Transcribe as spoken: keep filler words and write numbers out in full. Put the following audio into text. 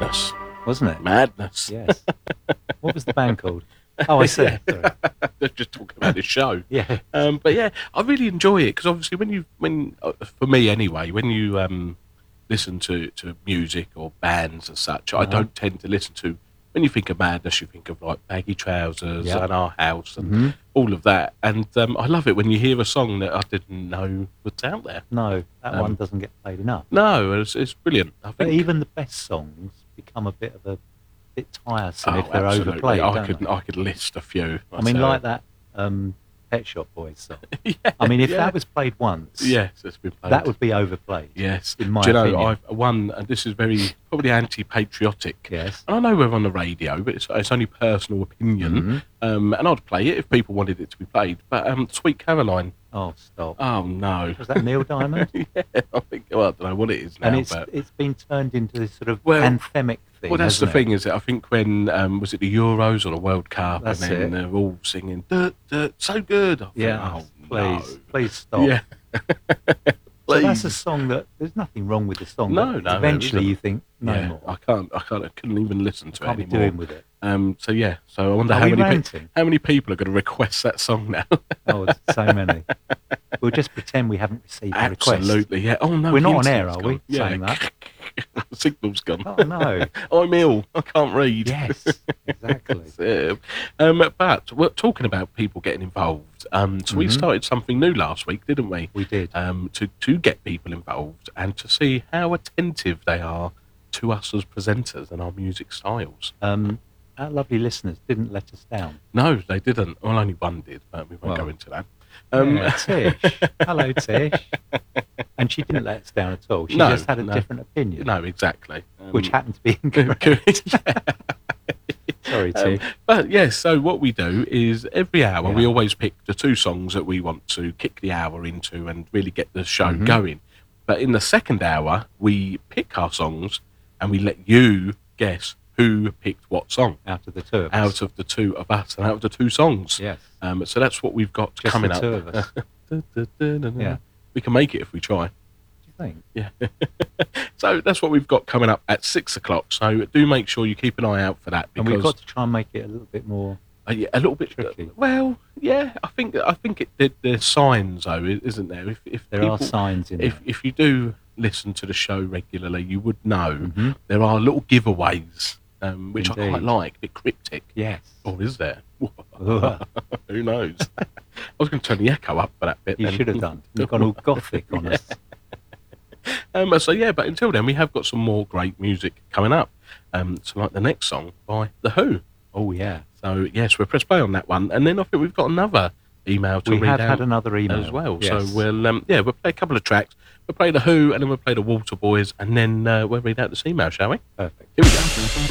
Madness. Wasn't it? Madness. Yes. What was the band called? Oh, I see. Sorry. They're just talking about this show. Yeah. Um, but yeah, I really enjoy it because obviously when you, when uh, for me anyway, when you um, listen to, to music or bands and such, uh-huh. I don't tend to listen to. When you think of Madness, you think of like Baggy Trousers yep. and Our House and mm-hmm. all of that. And um, I love it when you hear a song that I didn't know was out there. No, that um, one doesn't get played enough. No, it's, it's brilliant. I think but even the best songs become a bit of a bit tiresome oh, if they're absolutely. overplayed. I don't could they? I could list a few. I mean, like that um, Pet Shop Boys song. yeah, I mean, if yeah. that was played once, yes, it's been played. That would be overplayed. Yes, in my do you know, opinion. I've one, and this is very probably anti-patriotic. Yes, and I know we're on the radio, but it's, it's only personal opinion. Mm-hmm. Um, and I'd play it if people wanted it to be played. But um, Sweet Caroline. Oh, stop. Oh no. Was that Neil Diamond? yeah, I think. Well, I don't know what it is now. And it's but... it's been turned into this sort of well, anthemic thing. Well, that's the it? thing, is that I think when um, was it the Euros or the World Cup, That's and then it. they're all singing "Dirt, dirt, so good." I yeah, think, oh, please, no. please stop. Yeah. So that's a song that there's nothing wrong with the song. No, no. Eventually, you think no yeah, more. I can't. I can't. I couldn't even listen to I can't it be anymore. doing with it. Um. So yeah. So I wonder Are how we many ranting? pe- how many people are going to request that song now. Oh, it's so many. We'll just pretend we haven't received a request. Absolutely. Yeah. Oh no. We're the not on air, internet's are gone. we? Yeah. Saying that. The signal's gone. Oh no. I'm ill. I can't read. Yes. Exactly. So, um. But we're talking about people getting involved. Um. So mm-hmm. we started something new last week, didn't we? We did. Um. To to get people involved and to see how attentive they are to us as presenters and our music styles. Um. Our lovely listeners didn't let us down. No, they didn't. Well, only one did, but we won't well, go into that. Um, yeah, Tish. Hello, Tish. And she didn't let us down at all. She no, just had a no. different opinion. No, exactly. Um, Which happened to be incorrect. yeah. Sorry, Um, Tish. but yes, so what we do is every hour Yeah. we always pick the two songs that we want to kick the hour into and really get the show Mm-hmm. going. But in the second hour, we pick our songs and we let you guess who picked what song Out of the two of us. out of the two of us and out of the two songs. Yes. Um, so that's what we've got Just coming the up. two of us. Yeah. We can make it if we try. Do you think? Yeah. So that's what we've got coming up at six o'clock. So do make sure you keep an eye out for that. And Because we've got to try and make it a little bit more. Uh, yeah, a little bit tricky. Well, yeah, I think I think it, there, there's signs though, isn't there? If, if There people, are signs in if there. if you do listen to the show regularly, you would know Mm-hmm. there are little giveaways, um, which I Indeed. quite like, a bit cryptic. Yes. Or is there? Who knows? I was going to turn the echo up for that bit. You then. should have done. You've gone all gothic on us. Um, so yeah, but until then, we have got some more great music coming up. Um, so like the next song by The Who. Oh, yeah. So yes, we'll press play on that one, and then I think we've got another email to We read have out had another email as well. Yes. So we'll um, yeah, we'll play a couple of tracks. We'll play The Who, and then we'll play the Water Boys, and then uh, we'll read out this email, shall we? Perfect. Here we go.